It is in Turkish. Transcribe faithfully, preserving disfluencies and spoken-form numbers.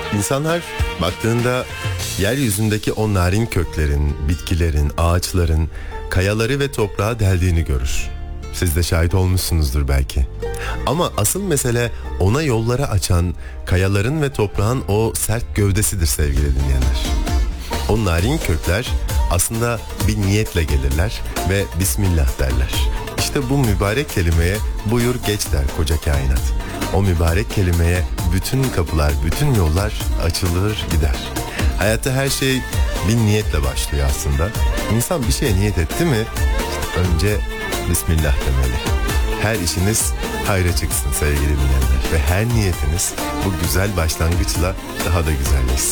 İnsanlar baktığında yeryüzündeki o narin köklerin, bitkilerin, ağaçların, kayaları ve toprağı deldiğini görür. Siz de şahit olmuşsunuzdur belki. Ama asıl mesele ona yolları açan kayaların ve toprağın o sert gövdesidir sevgili dinleyenler. O narin kökler aslında bir niyetle gelirler ve Bismillah derler. İşte bu mübarek kelimeye buyur geç der koca kainat. O mübarek kelimeye bütün kapılar, bütün yollar açılır gider. Hayatta her şey bir niyetle başlıyor aslında. İnsan bir şeye niyet etti mi önce Bismillah demeli. Her işiniz hayra çıksın sevgili dinleyenler. Ve her niyetiniz bu güzel başlangıçla daha da güzelleşsin.